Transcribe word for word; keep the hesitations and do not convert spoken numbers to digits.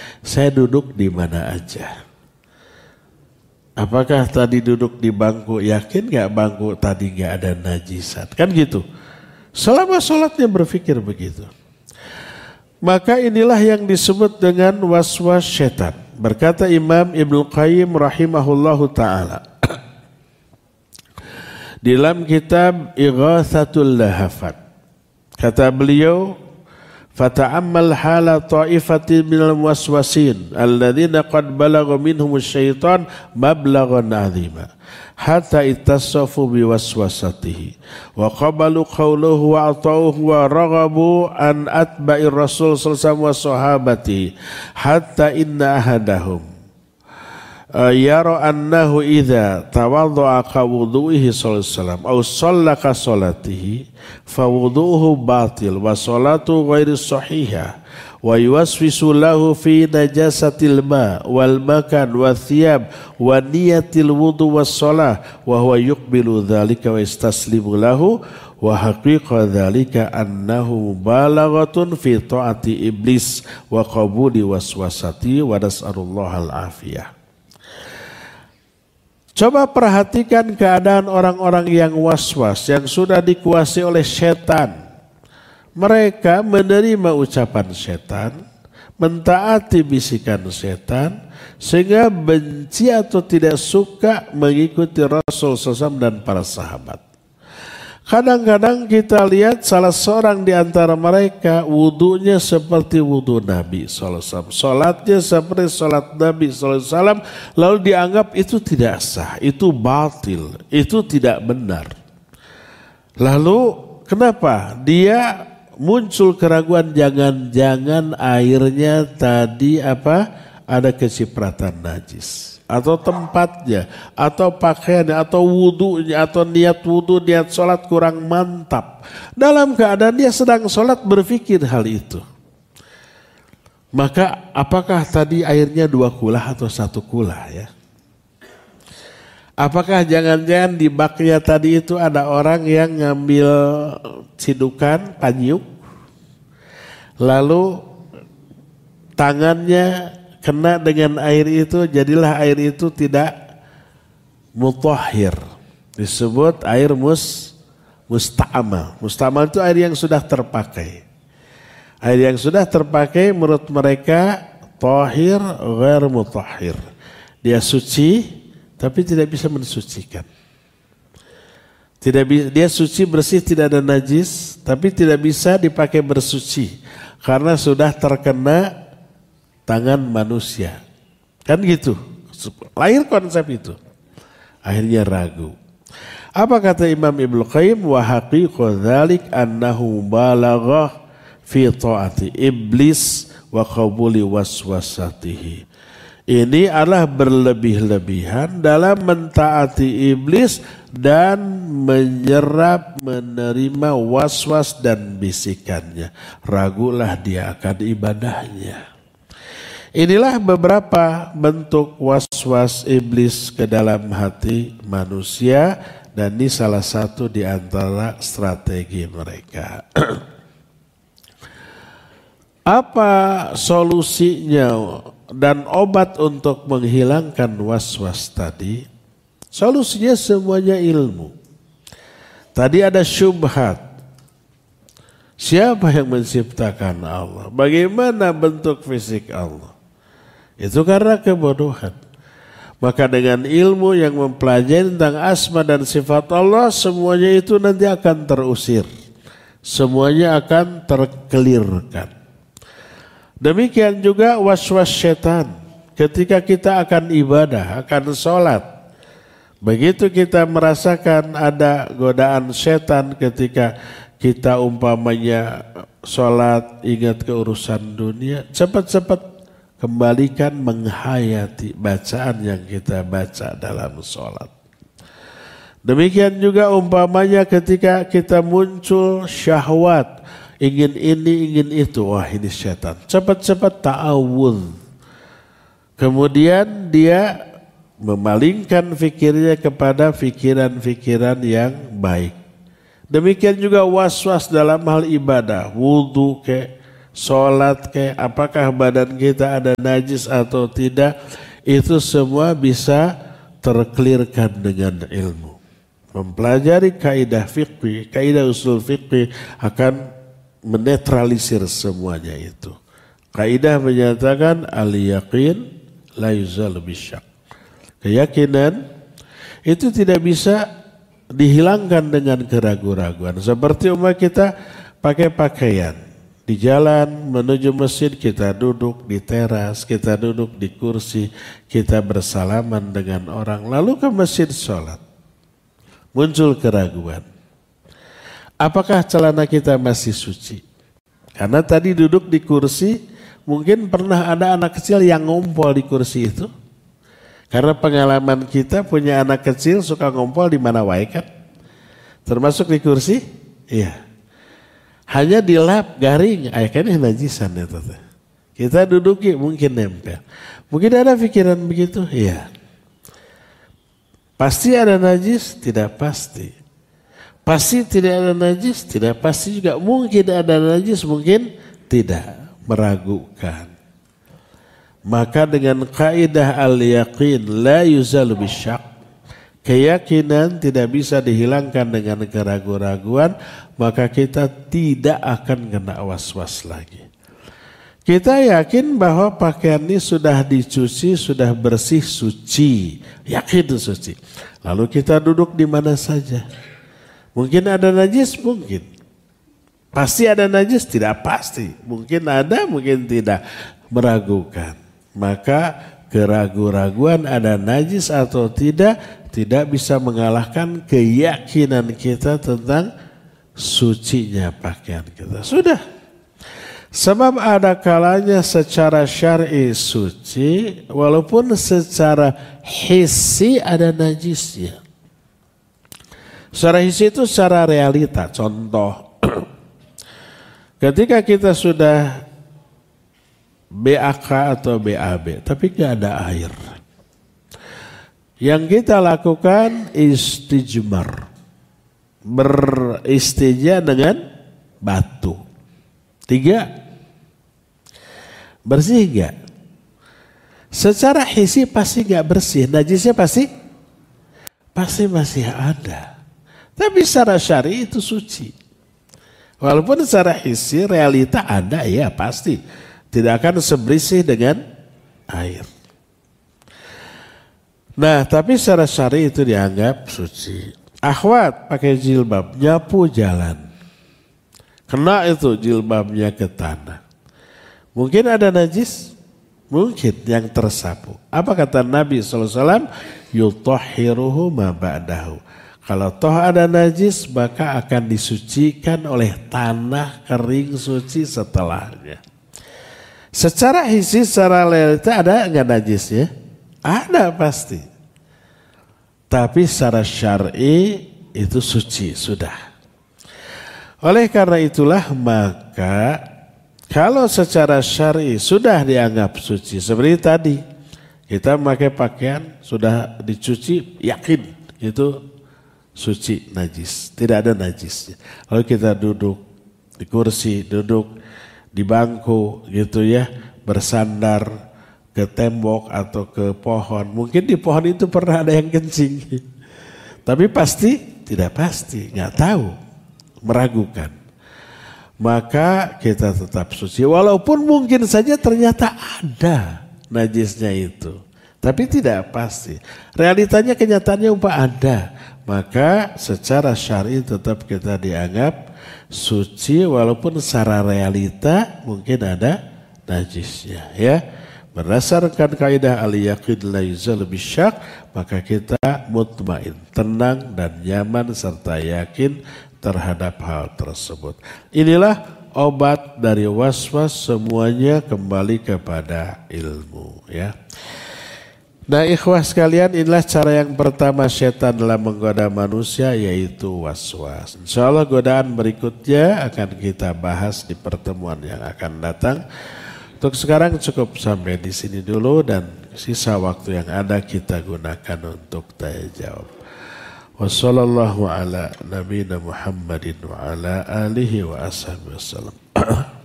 saya duduk di mana aja. Apakah tadi duduk di bangku, yakin gak bangku tadi gak ada najisat? Kan gitu. Selama sholatnya berpikir begitu. Maka inilah yang disebut dengan waswas syaitan. Berkata Imam Ibnu Qayyim rahimahullahu ta'ala. Di dalam kitab Ighathatul Lahafat. Kata beliau, fata'ammal hala ta'ifatin minal waswasin alladhina qad balagha minhum syaitan mablaghan 'azima hatta ittasaffu biwaswasatihi wa qabalu qawluhu wa ata'uhu wa raghabu an atba'ir rasul sallallahu alaihi wasallam wa sahabatihi hatta inna ahadahum yara annahu idza tawadda'a ka wudu'ihi sallallahu alaihi wasallam aw shalla ka salatihi fa wudu'uhu batil wa salatu ghairi sahihah wa yuwaswisu lahu fi najasatil ma wal makan wa thiyab wa niyatil wudu was shalah wa huwa yuqbilu dzalika wa istaslimu lahu wa haqiqa dzalika annahu balaghatun fi ta'ati iblis wa qabuli waswasati wa nas'alullahal afiyah. Coba perhatikan keadaan orang-orang yang was-was, yang sudah dikuasai oleh setan. Mereka menerima ucapan setan, mentaati bisikan setan, sehingga benci atau tidak suka mengikuti Rasul sallallahu alaihi wasallam dan para sahabat. Kadang-kadang kita lihat salah seorang di antara mereka wudunya seperti wudu Nabi sallallahu alaihi wasallam. Salatnya seperti salat Nabi sallallahu alaihi wasallam, lalu dianggap itu tidak sah, itu batil, itu tidak benar. Lalu kenapa? Dia muncul keraguan, jangan-jangan airnya tadi apa? Ada kecipratan najis. Atau tempatnya, atau pakaiannya, atau wudunya, atau niat wudu, niat sholat kurang mantap. Dalam keadaan dia sedang sholat berpikir hal itu. Maka apakah tadi airnya dua kulah atau satu kulah ya? Apakah jangan-jangan di baknya tadi itu ada orang yang ngambil cidukan, panyuk, lalu tangannya kena dengan air itu, jadilah air itu tidak mutahhir. Disebut air mus musta'mal. Musta'mal itu air yang sudah terpakai. Air yang sudah terpakai menurut mereka tahir ghair mutahhir. Dia suci tapi tidak bisa mensucikan. Tidak bi- dia suci bersih tidak ada najis tapi tidak bisa dipakai bersuci karena sudah terkena tangan manusia. Kan gitu. Lahir konsep itu. Akhirnya ragu. Apa kata Imam Ibnu Qayyim? Wa haqiqatu dzalik annahu balagha fi ta'ati iblis wa qabuli waswasatihi. Ini adalah berlebih-lebihan dalam mentaati iblis dan menyerap menerima waswas dan bisikannya. Ragulah dia akan ibadahnya. Inilah beberapa bentuk was-was iblis ke dalam hati manusia dan ini salah satu di antara strategi mereka. Apa solusinya dan obat untuk menghilangkan was-was tadi? Solusinya semuanya ilmu. Tadi ada syubhat. Siapa yang menciptakan Allah? Bagaimana bentuk fisik Allah? Itu karena kebodohan. Maka dengan ilmu yang mempelajari tentang asma dan sifat Allah, semuanya itu nanti akan terusir. Semuanya akan terkelirkan. Demikian juga waswas syaitan. Ketika kita akan ibadah, akan sholat. Begitu kita merasakan ada godaan syaitan ketika kita umpamanya sholat, ingat ke urusan dunia, cepat-cepat kembalikan menghayati bacaan yang kita baca dalam sholat. Demikian juga umpamanya ketika kita muncul syahwat, ingin ini, ingin itu, wah ini syaitan. Cepat-cepat ta'awudz. Kemudian dia memalingkan fikirnya kepada fikiran-fikiran yang baik. Demikian juga was-was dalam hal ibadah, wudu ke, sholat kayak apakah badan kita ada najis atau tidak, itu semua bisa terklirkan dengan ilmu. Mempelajari kaidah fikih, kaidah usul fikih akan menetralisir semuanya itu. Kaidah menyatakan al-yaqin la yuzalu bisyak. Keyakinan itu tidak bisa dihilangkan dengan keraguan-raguan. Seperti umat kita pakai pakaian. Di jalan menuju masjid kita duduk di teras, kita duduk di kursi, kita bersalaman dengan orang. Lalu ke masjid sholat. Muncul keraguan. Apakah celana kita masih suci? Karena tadi duduk di kursi, mungkin pernah ada anak kecil yang ngompol di kursi itu. Karena pengalaman kita punya anak kecil suka ngompol di mana wae kan? Termasuk di kursi? Iya. Hanya di lap garing, ayahnya najisan ya tante. Kita duduki mungkin nempel. Mungkin ada pikiran begitu? Iya. Pasti ada najis? Tidak pasti. Pasti tidak ada najis? Tidak pasti juga. Mungkin ada najis, mungkin tidak. Meragukan. Maka dengan kaidah al-yaqin la yuzalu bisyak, keyakinan tidak bisa dihilangkan dengan keraguan-raguan, maka kita tidak akan kena was-was lagi. Kita yakin bahwa pakaian ini sudah dicuci, sudah bersih, suci. Yakin suci. Lalu kita duduk di mana saja. Mungkin ada najis, mungkin. Pasti ada najis, tidak pasti. Mungkin ada, mungkin tidak. Meragukan. Maka keraguan-raguan ada najis atau tidak, tidak bisa mengalahkan keyakinan kita tentang sucinya pakaian kita. Sudah. Sebab ada kalanya secara syar'i suci, walaupun secara hissi ada najisnya. Secara hissi itu secara realita. Contoh, ketika kita sudah B A K atau B A B, tapi gak ada air. Yang kita lakukan istijmar, beristijah dengan batu. Tiga, bersih gak? Secara hisi pasti gak bersih, najisnya pasti pasti masih ada. Tapi secara syar'i itu suci. Walaupun secara hisi realita ada, ya pasti tidak akan sebersih dengan air. Nah, tapi secara syar'i itu dianggap suci. Akhwat pakai jilbab, nyapu jalan. Kena itu jilbabnya ke tanah. Mungkin ada najis? Mungkin yang tersapu. Apa kata Nabi shallallahu alaihi wasallam? Yutahhiruhu ma ba'dahu. Kalau toh ada najis, maka akan disucikan oleh tanah kering suci setelahnya. Secara hisi, secara realita ada enggak najisnya? Ada pasti. Tapi secara syar'i itu suci, sudah. Oleh karena itulah maka kalau secara syar'i sudah dianggap suci, seperti tadi kita memakai pakaian sudah dicuci, yakin itu suci, najis, tidak ada najisnya. Lalu kita duduk di kursi, duduk di bangku gitu ya, bersandar ke tembok atau ke pohon. Mungkin di pohon itu pernah ada yang kencing. Tapi pasti tidak pasti, nggak tahu, meragukan. Maka kita tetap suci. Walaupun mungkin saja ternyata ada najisnya itu. Tapi tidak pasti. Realitanya kenyataannya umpah ada. Maka secara syar'i tetap kita dianggap suci walaupun secara realita mungkin ada najisnya, ya. Berdasarkan kaidah al-yaqin la yuzalu bisyak, maka kita mutmain, tenang dan nyaman serta yakin terhadap hal tersebut. Inilah obat dari waswas, semuanya kembali kepada ilmu, ya. Nah, ikhwah sekalian, inilah cara yang pertama setan dalam menggoda manusia, yaitu waswas. Insya Allah godaan berikutnya akan kita bahas di pertemuan yang akan datang. Untuk sekarang cukup sampai di sini dulu, dan sisa waktu yang ada kita gunakan untuk tanya jawab. Wassallallahu ala nabiyina Muhammadin wa ala alihi wa ashabihi wasallam.